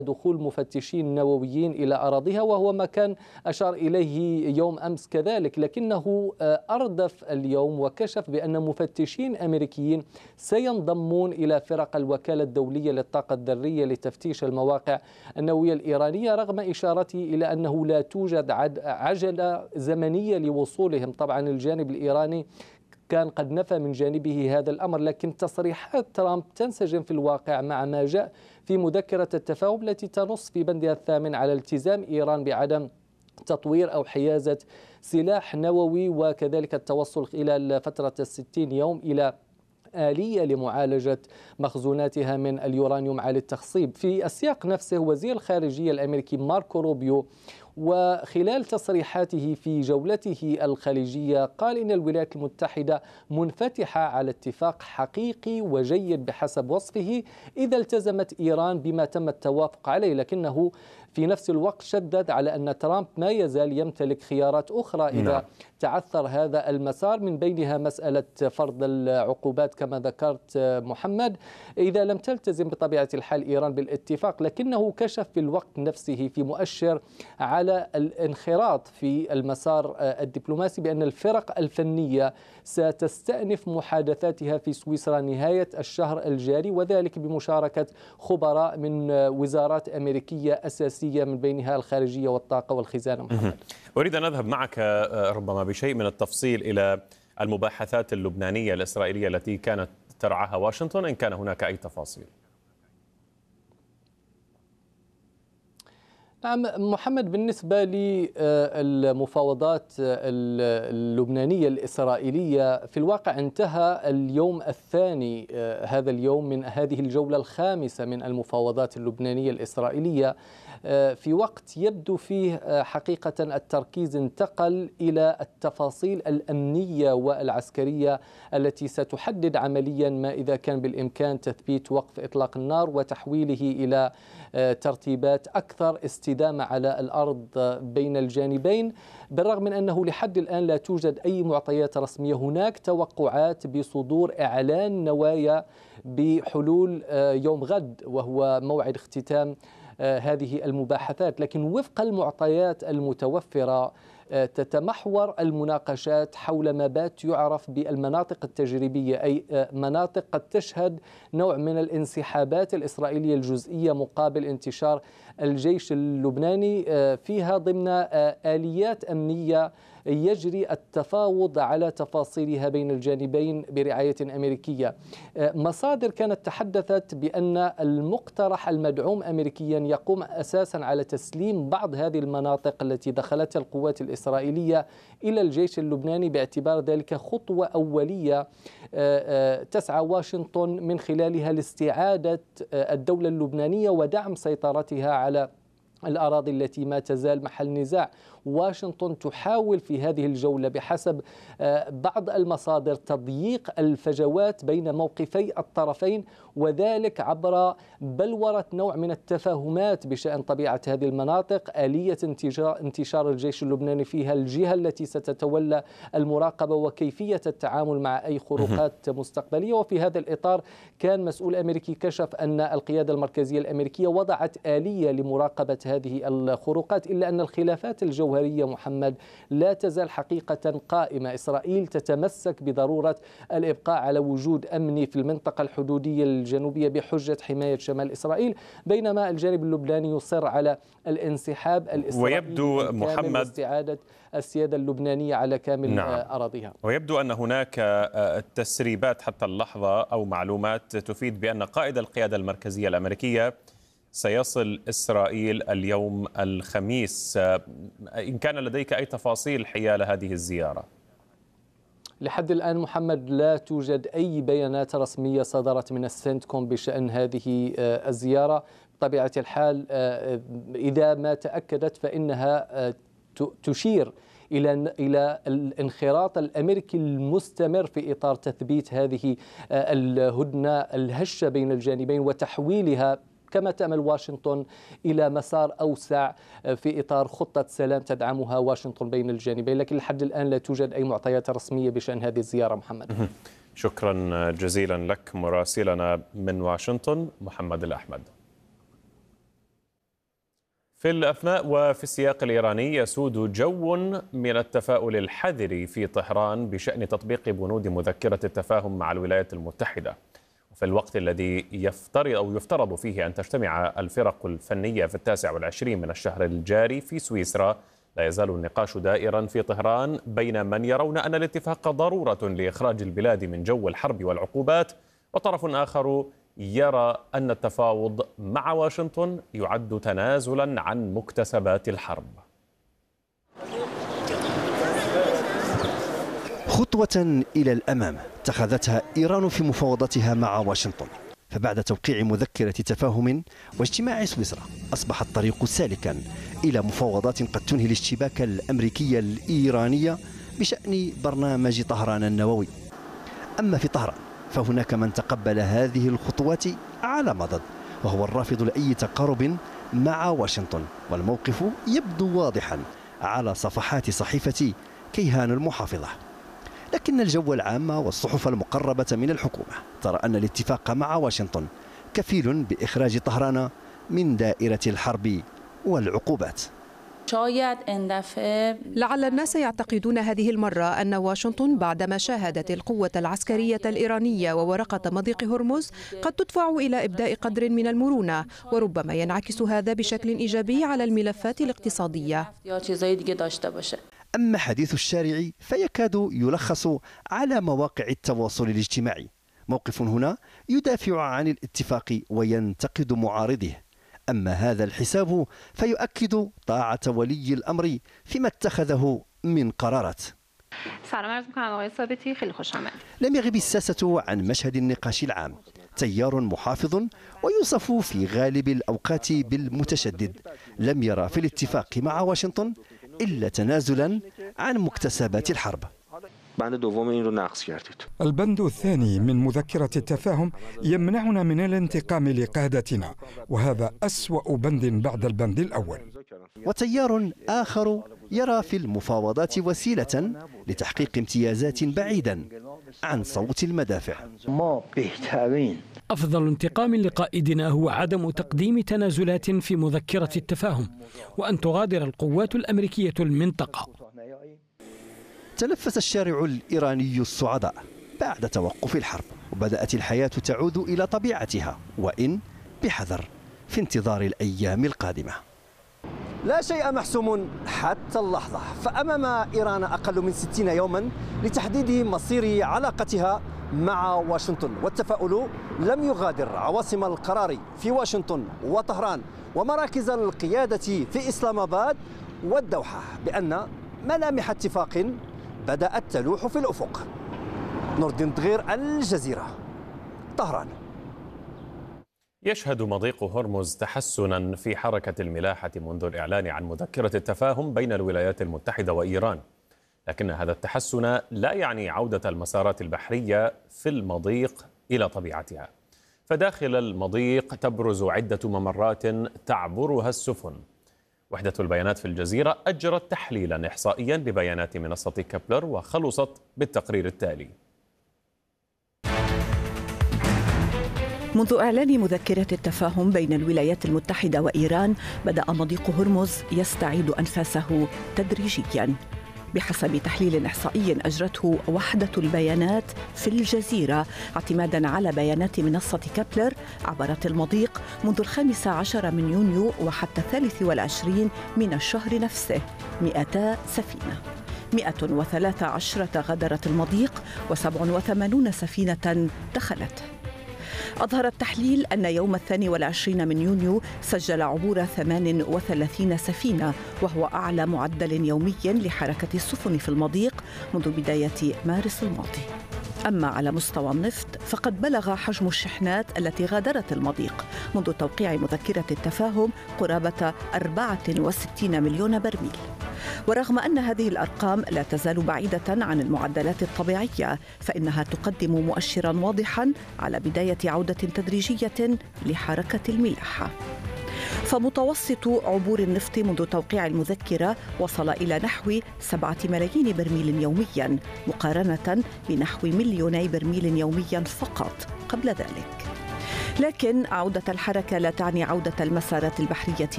دخول مفتشين نوويين إلى أراضيها، وهو ما كان أشار إليه يوم أمس كذلك، لكنه أردف اليوم وكشف بأن مفتشين أمريكيين سينضمون إلى فرق الوكالة الدولية للطاقة الذرية لتفتيش المواقع النووية الإيرانية، رغم إشارته إلى أنه لا توجد عجلة زمنية لوصولهم. طبعا الجانب الإيراني كان قد نفى من جانبه هذا الأمر، لكن تصريحات ترامب تنسجم في الواقع مع ما جاء في مذكرة التفاهم التي تنص في بندها الثامن على التزام إيران بعدم تطوير أو حيازة سلاح نووي، وكذلك التوصل خلال فترة 60 يوم إلى آلية لمعالجة مخزوناتها من اليورانيوم عالي التخصيب. في السياق نفسه وزير الخارجية الأمريكي ماركو روبيو وخلال تصريحاته في جولته الخليجية قال إن الولايات المتحدة منفتحة على اتفاق حقيقي وجيد بحسب وصفه إذا التزمت إيران بما تم التوافق عليه، لكنه في نفس الوقت شدد على أن ترامب ما يزال يمتلك خيارات أخرى إذا تعثر هذا المسار، من بينها مسألة فرض العقوبات كما ذكرت محمد إذا لم تلتزم بطبيعة الحال إيران بالاتفاق. لكنه كشف في الوقت نفسه في مؤشر على الانخراط في المسار الدبلوماسي بأن الفرق الفنية ستستأنف محادثاتها في سويسرا نهاية الشهر الجاري، وذلك بمشاركة خبراء من وزارات أمريكية أساسية من بينها الخارجية والطاقة والخزانة. محمد، أريد أن أذهب معك ربما بشيء من التفصيل إلى المباحثات اللبنانية الإسرائيلية التي كانت ترعاها واشنطن، إن كان هناك أي تفاصيل. نعم محمد، بالنسبة للمفاوضات اللبنانية الإسرائيلية في الواقع انتهى اليوم الثاني هذا اليوم من هذه الجولة الخامسة من المفاوضات اللبنانية الإسرائيلية، في وقت يبدو فيه حقيقة التركيز انتقل إلى التفاصيل الأمنية والعسكرية التي ستحدد عمليا ما إذا كان بالإمكان تثبيت وقف إطلاق النار وتحويله إلى ترتيبات أكثر استدامة على الأرض بين الجانبين، بالرغم من أنه لحد الآن لا توجد أي معطيات رسمية. هناك توقعات بصدور إعلان نوايا بحلول يوم غد وهو موعد اختتام هذه المباحثات، لكن وفق المعطيات المتوفرة تتمحور المناقشات حول ما بات يعرف بالمناطق التجريبية، أي مناطق قد تشهد نوع من الانسحابات الإسرائيلية الجزئية مقابل انتشار الجيش اللبناني فيها ضمن آليات أمنية يجري التفاوض على تفاصيلها بين الجانبين برعاية أمريكية. مصادر كانت تحدثت بأن المقترح المدعوم أمريكيا يقوم أساسا على تسليم بعض هذه المناطق التي دخلتها القوات الإسرائيلية إلى الجيش اللبناني، باعتبار ذلك خطوة أولية تسعى واشنطن من خلالها لاستعادة الدولة اللبنانية ودعم سيطرتها على الأراضي التي ما تزال محل نزاع. واشنطن تحاول في هذه الجولة بحسب بعض المصادر تضييق الفجوات بين موقفي الطرفين، وذلك عبر بلورة نوع من التفاهمات بشأن طبيعة هذه المناطق، آلية انتشار الجيش اللبناني فيها، الجهة التي ستتولى المراقبة، وكيفية التعامل مع أي خروقات مستقبلية. وفي هذا الإطار كان مسؤول أمريكي كشف أن القيادة المركزية الأمريكية وضعت آلية لمراقبة هذه الخروقات، إلا أن الخلافات الجوهرية محمد لا تزال حقيقة قائمة. إسرائيل تتمسك بضرورة الإبقاء على وجود أمني في المنطقة الحدودية الجنوبية بحجة حماية شمال إسرائيل، بينما الجانب اللبناني يصر على الانسحاب الإسرائيلي ويبدو محمد واستعادة السيادة اللبنانية على كامل أراضيها. ويبدو أن هناك تسريبات حتى اللحظة أو معلومات تفيد بأن قائد القيادة المركزية الأمريكية سيصل إسرائيل اليوم الخميس. إن كان لديك أي تفاصيل حيال هذه الزيارة؟ لحد الآن محمد لا توجد أي بيانات رسمية صدرت من السنتكوم بشأن هذه الزيارة. بطبيعة الحال إذا ما تأكدت فإنها تشير إلى الانخراط الأمريكي المستمر في إطار تثبيت هذه الهدنة الهشة بين الجانبين وتحويلها كما تأمل واشنطن إلى مسار أوسع في إطار خطة سلام تدعمها واشنطن بين الجانبين، لكن لحد الآن لا توجد أي معطيات رسمية بشأن هذه الزيارة. محمد، شكرا جزيلا لك مراسلنا من واشنطن محمد الأحمد. في الأثناء وفي السياق الإيراني يسود جو من التفاؤل الحذر في طهران بشأن تطبيق بنود مذكرة التفاهم مع الولايات المتحدة، وفي الوقت الذي يفترض فيه أن تجتمع الفرق الفنية في 29 من الشهر الجاري في سويسرا، لا يزال النقاش دائرا في طهران بين من يرون أن الاتفاق ضرورة لإخراج البلاد من جو الحرب والعقوبات، وطرف آخر يرى أن التفاوض مع واشنطن يعد تنازلا عن مكتسبات الحرب. خطوة إلى الأمام اتخذتها إيران في مفاوضاتها مع واشنطن، فبعد توقيع مذكرة تفاهم واجتماع سويسرا أصبح الطريق سالكا إلى مفاوضات قد تنهي الاشتباك الأمريكي الإيراني بشأن برنامج طهران النووي. أما في طهران فهناك من تقبل هذه الخطوات على مضض، وهو الرافض لأي تقارب مع واشنطن، والموقف يبدو واضحا على صفحات صحيفة كيهان المحافظة. لكن الجو العام والصحف المقربة من الحكومة ترى أن الاتفاق مع واشنطن كفيل بإخراج طهران من دائرة الحرب والعقوبات. لعل الناس يعتقدون هذه المرة أن واشنطن بعدما شاهدت القوة العسكرية الإيرانية وورقة مضيق هرمز قد تدفع إلى إبداء قدر من المرونة، وربما ينعكس هذا بشكل إيجابي على الملفات الاقتصادية. أما حديث الشارع فيكاد يلخص على مواقع التواصل الاجتماعي. موقف هنا يدافع عن الاتفاق وينتقد معارضه، أما هذا الحساب فيؤكد طاعة ولي الأمر فيما اتخذه من قرارات. لم يغب الساسة عن مشهد النقاش العام، تيار محافظ ويوصف في غالب الأوقات بالمتشدد لم يرى في الاتفاق مع واشنطن إلا تنازلا عن مكتسبات الحرب. البند الثاني من مذكرة التفاهم يمنعنا من الانتقام لقادتنا، وهذا أسوأ بند بعد البند الأول. وتيار آخر يرى في المفاوضات وسيلة لتحقيق امتيازات بعيدا عن صوت المدافع. أفضل انتقام لقائدنا هو عدم تقديم تنازلات في مذكرة التفاهم، وأن تغادر القوات الأمريكية المنطقة. تنفس الشارع الإيراني الصعداء بعد توقف الحرب، وبدأت الحياة تعود إلى طبيعتها، وإن بحذر في انتظار الأيام القادمة. لا شيء محسوم حتى اللحظة، فأمام إيران أقل من 60 يوما لتحديد مصير علاقتها مع واشنطن، والتفاؤل لم يغادر عواصم القرار في واشنطن وطهران ومراكز القيادة في إسلام آباد والدوحة بأن ملامح اتفاق بدأت تلوح في الأفق. نور الدين دغير، الجزيرة، طهران. يشهد مضيق هرمز تحسنا في حركة الملاحة منذ الإعلان عن مذكرة التفاهم بين الولايات المتحدة وإيران، لكن هذا التحسن لا يعني عودة المسارات البحرية في المضيق إلى طبيعتها، فداخل المضيق تبرز عدة ممرات تعبرها السفن. وحدة البيانات في الجزيرة أجرت تحليلا إحصائيا لبيانات منصة كابلر وخلصت بالتقرير التالي. منذ إعلان مذكرة التفاهم بين الولايات المتحدة وإيران، بدأ مضيق هرمز يستعيد أنفاسه تدريجياً. بحسب تحليل إحصائي أجرته وحدة البيانات في الجزيرة اعتماداً على بيانات منصة كابلر، عبرت المضيق منذ 15 من يونيو وحتى 23 من الشهر نفسه 200 سفينة. 113 غادرت المضيق و87 سفينة دخلته. أظهر التحليل أن يوم 22 من يونيو سجل عبور 38 سفينة، وهو أعلى معدل يومي لحركة السفن في المضيق منذ بداية مارس الماضي. أما على مستوى النفط فقد بلغ حجم الشحنات التي غادرت المضيق منذ توقيع مذكرة التفاهم قرابة 64 مليون برميل. ورغم أن هذه الأرقام لا تزال بعيدة عن المعدلات الطبيعية، فإنها تقدم مؤشراً واضحاً على بداية عودة تدريجية لحركة الملاحة. فمتوسط عبور النفط منذ توقيع المذكرة وصل إلى نحو 7 ملايين برميل يومياً، مقارنة بنحو 2 مليون برميل يومياً فقط قبل ذلك. لكن عودة الحركة لا تعني عودة المسارات البحرية